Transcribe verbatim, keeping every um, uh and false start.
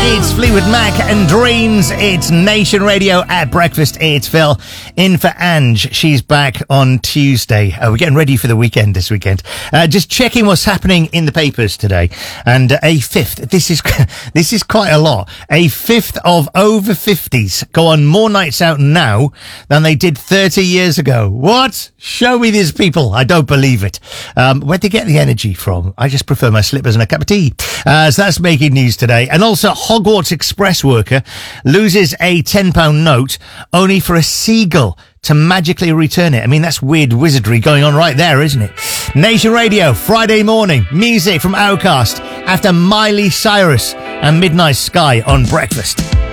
It's Fleetwood Mac and Dreams. It's Nation Radio at breakfast. It's Phil in for Ange. She's back on Tuesday. Uh, we're getting ready for the weekend this weekend. Uh, just checking what's happening in the papers today. And uh, a fifth, this is this is quite a lot. A fifth of over fifties go on more nights out now than they did thirty years ago. What? Show me these people. I don't believe it. Um, where'd they get the energy from? I just prefer my slippers and a cup of tea. Uh, so that's making news today. And also, Hogwarts Express worker loses a ten pound note only for a seagull to magically return it. I mean, that's weird wizardry going on right there, isn't it? Nation Radio, Friday morning. Music from Outkast after Miley Cyrus and Midnight Sky on breakfast.